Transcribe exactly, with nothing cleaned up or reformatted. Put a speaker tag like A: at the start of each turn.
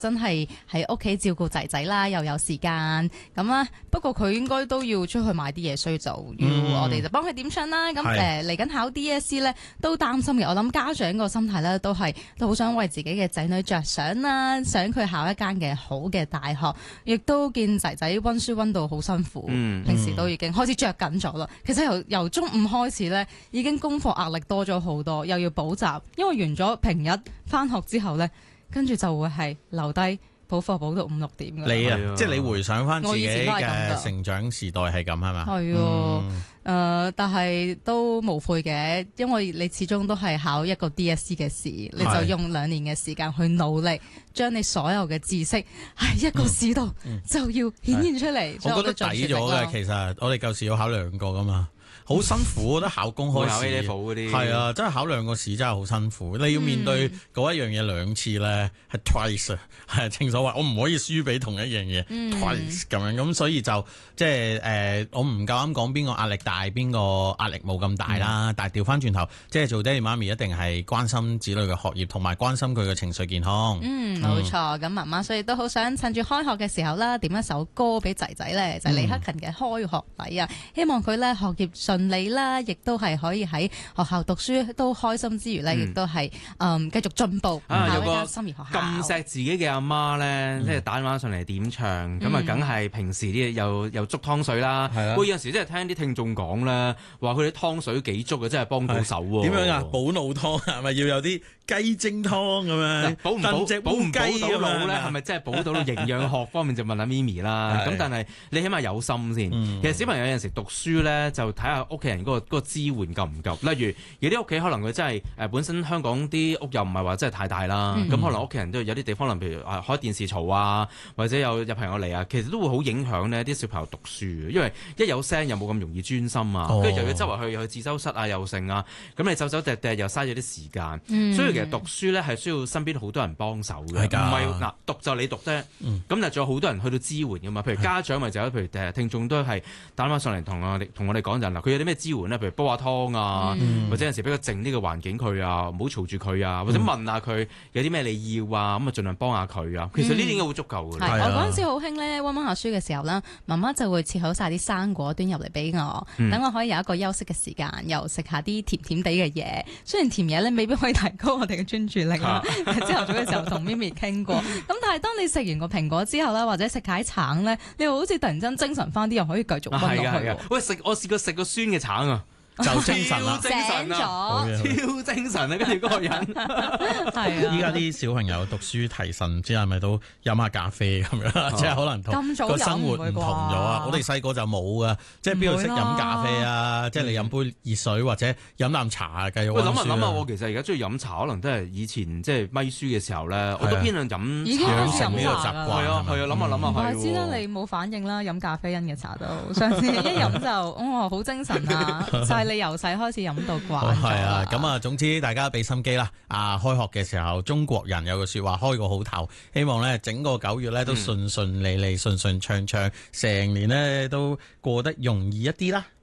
A: 真係喺屋企照顧仔仔啦，又有時間咁啦。不過佢應該都要出去買啲嘢，所以就要我哋就幫佢點唱啦。咁誒嚟緊考 D S E 咧，都擔心嘅。我諗家長個心態咧，都係都好想為自己嘅仔女着想啦，想佢考一間嘅好嘅大學。亦都見仔仔温書温到好辛苦，嗯、平時都已經開始着緊咗啦。其實由由中五開始咧，已經功課壓力多咗好多，又要補習，因為完咗平日翻學之後咧。跟住就會係留低補課補到五六點㗎。
B: 你啊，即係你回想翻自己嘅成長時代係咁係嘛？
A: 係啊，誒，但係都無悔嘅，因為你始終都係考一個 D S E 嘅試，你就用兩年嘅時間去努力，將你所有嘅知識喺一個試度就要顯現出嚟。
B: 我覺得抵咗嘅，其實我哋舊時要考兩個㗎嘛。好辛苦，我覺得考公開試係啊，真係考兩個試真係好辛苦。你要面對嗰一樣嘢兩次咧，係 twice 啊，係正所謂我唔可以輸俾同一樣嘢、嗯、twice 咁樣，咁所以就即係誒，我唔夠膽講邊個壓力大，邊個壓力冇咁大啦。嗯、但係調翻轉頭，即係做爹哋媽咪一定係關心子女嘅學業，同埋關心佢嘅情緒健康。嗯，
A: 冇錯。咁媽媽所以都好想趁住開學嘅時候啦，點一首歌俾仔仔咧，就係、李克勤嘅《開學禮》啊，希望佢咧學業順利啦，亦都係可以喺學校讀書都開心之餘咧，亦、嗯、都係誒繼續進步。
C: 啊，有個
A: 心儀學校
C: 咁錫自己嘅阿媽咧，即係打電話上嚟點唱，咁啊，梗係平時啲又又粥湯水啦。喂，有陣時真係聽啲聽眾講咧，話佢啲湯水幾足嘅，真係幫到手喎。
B: 點樣啊？補腦湯係咪要有啲雞精湯咁樣？
C: 補唔補？補唔補到腦咧？係咪真係補到營養學方面就問下咪咪啦。咁但係你起碼有心先。其實小朋友有陣時讀書咧，就睇下屋企人嗰個嗰個支援夠唔夠。例如有啲屋企可能佢真係誒本身香港啲屋又唔係話真係太大啦，咁、嗯、可能屋企人都有啲地方，例如啊開電視嘈啊，或者有有朋友嚟啊，其實都會好影響呢啲小朋友讀書，因為一有聲又冇咁容易專心啊，跟住、哦、又要周圍去去自修室啊又剩啊，咁你走走趯趯又嘥咗啲時間，嗯、所以其實讀書咧係需要身邊好多人幫手嘅，唔係嗱讀就你讀啫，咁、嗯、但係仲有好多人去到支援噶嘛，譬如家長咪就有，譬如誒聽眾都係打電話上嚟同我哋同我哋講就嗱，佢有啲咩支援咧，譬如煲下湯啊，嗯、或者有陣時比較靜啲嘅環境佢啊，唔好嘈住佢啊，或者問下佢有啲咩你要啊，咁啊盡量幫下佢啊。其實呢啲應該好足夠嘅。係、
A: 嗯、我嗰陣時好興咧，溫溫下書嘅時候啦，媽媽就會切好晒啲生果端入嚟俾我，等、嗯、我可以有一個休息嘅時間，又食下啲甜甜地嘅嘢。雖然甜嘢咧未必可以提高我哋嘅專注力啦，朝頭早嘅時候同咪咪傾過。咁但係當你食完個蘋果之後咧，或者食解橙咧，你好似突然間精神翻啲，又可以繼續溫落去。
C: 喂，食我試過食個酸嘅橙啊！
B: 就精神啦，
C: 精神啊，超精神啊！跟住嗰個人
A: 係啊！
B: 依家啲小朋友讀書提神，唔知係咪都飲下咖啡咁樣？即係可能同個生活唔同咗啊！我哋細個就冇噶，即係邊度識飲咖啡啊？即係你飲杯熱水或者飲啖茶啊，繼續溫書。喂，諗下諗下，我其實而家中意飲茶，可能都係以前即係咪書嘅時候咧，我都偏向飲養成呢個習慣。
C: 係啊係啊，諗下諗下係。
A: 我知啦，你冇反應啦，飲咖啡因嘅茶都上次一飲就哦好精神啊！你由細開始飲到慣咗。係
B: 啊，咁啊，總之大家俾心機啦。啊，開學嘅時候，中國人有句説話，開個好頭，希望咧整個九月咧都順順利利、順順暢暢，成年咧都過得容易一啲啦。